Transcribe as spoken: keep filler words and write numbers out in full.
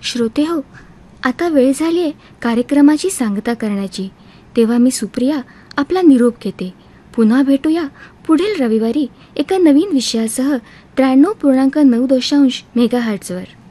श्रोते हो, आता वेळ झाली आहे कार्यक्रमाची सांगता करण्याची. तेव्हा मी सुप्रिया आपला निरोप घेते. पुन्हा भेटूया पुढील रविवारी एका नवीन विषयासह त्र्याण्णव पूर्णांक नऊ दशांश मेगाहर्ट्झवर.